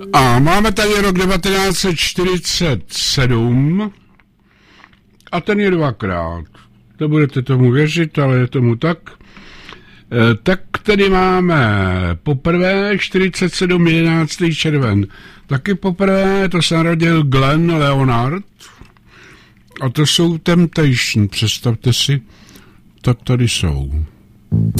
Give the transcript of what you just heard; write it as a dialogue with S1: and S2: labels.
S1: A máme tady rok 1947 a ten je dvakrát. Nebudete tomu věřit, ale je tomu tak. Tak tady máme poprvé 47. 11. červen. Taky poprvé to se narodil Glenn Leonard. A to jsou Temptation, představte si. Tak tady jsou.